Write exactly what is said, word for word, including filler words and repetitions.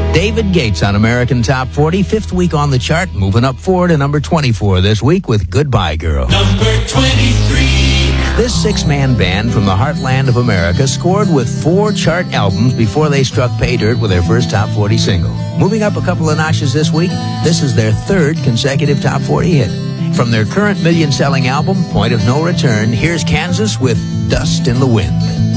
David Gates on American Top forty, fifth week on the chart, moving up four to number twenty-four this week with Goodbye Girl. Number twenty-three. This six-man band from the heartland of America scored with four chart albums before they struck pay dirt with their first Top forty single. Moving up a couple of notches this week, this is their third consecutive Top forty hit. From their current million-selling album, Point of No Return, here's Kansas with Dust in the Wind.